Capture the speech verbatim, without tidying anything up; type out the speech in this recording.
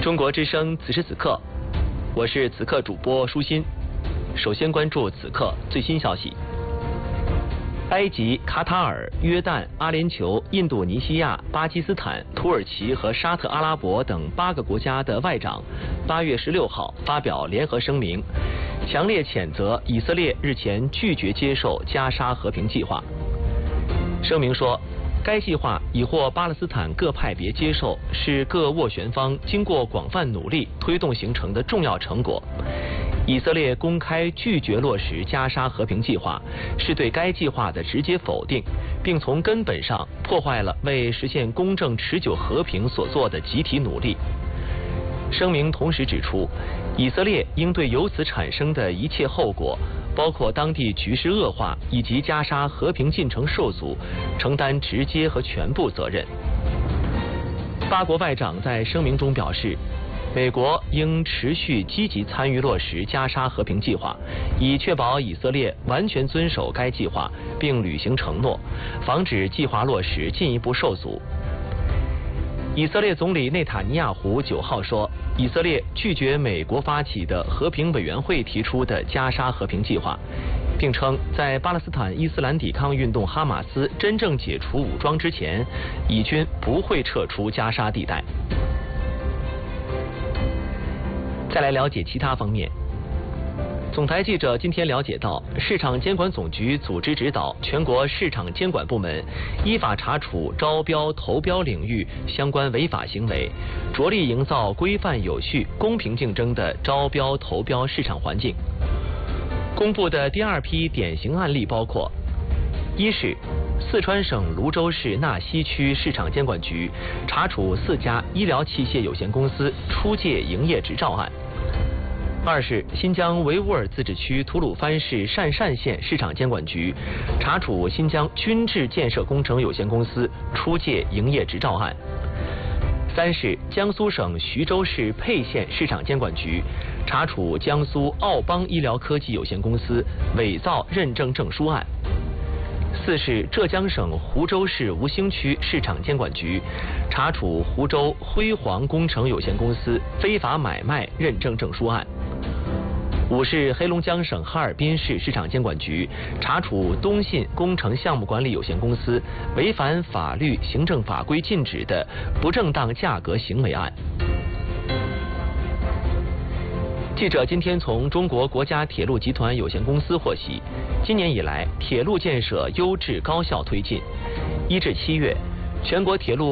中国之声此时此刻，我是此刻主播舒心。首先关注此刻最新消息。埃及、卡塔尔、约旦、阿联酋、印度尼西亚、巴基斯坦、土耳其和沙特阿拉伯等八个国家的外长，八月十六号发表联合声明，强烈谴责以色列日前拒绝接受加沙和平计划。声明说，该计划已获巴勒斯坦各派别接受，是各斡旋方经过广泛努力推动形成的重要成果。以色列公开拒绝落实加沙和平计划，是对该计划的直接否定，并从根本上破坏了为实现公正持久和平所做的集体努力。声明同时指出，以色列应对由此产生的一切后果，包括当地局势恶化以及加沙和平进程受阻，承担直接和全部责任。八国外长在声明中表示，美国应持续积极参与落实加沙和平计划，以确保以色列完全遵守该计划并履行承诺，防止计划落实进一步受阻。以色列总理内塔尼亚胡九号说，以色列拒绝美国发起的和平委员会提出的加沙和平计划，并称在巴勒斯坦伊斯兰抵抗运动哈马斯真正解除武装之前，以军不会撤出加沙地带。再来了解其他方面。总台记者今天了解到，市场监管总局组织指导全国市场监管部门依法查处招标投标领域相关违法行为，着力营造规范有序、公平竞争的招标投标市场环境。公布的第二批典型案例包括：一是四川省泸州市纳西区市场监管局查处四家医疗器械有限公司出借营业执照案；二是新疆维吾尔自治区吐鲁番市鄯善县市场监管局查处新疆军制建设工程有限公司出借营业执照案；三是江苏省徐州市沛县市场监管局查处江苏奥邦医疗科技有限公司伪造认证证书案；四是浙江省湖州市吴兴区市场监管局查处湖州辉煌工程有限公司非法买卖认证证书案；五是黑龙江省哈尔滨市市场监管局查处东信工程项目管理有限公司违反法律行政法规禁止的不正当价格行为案。记者今天从中国国家铁路集团有限公司获悉，今年以来铁路建设优质高效推进，一至七月，全国铁路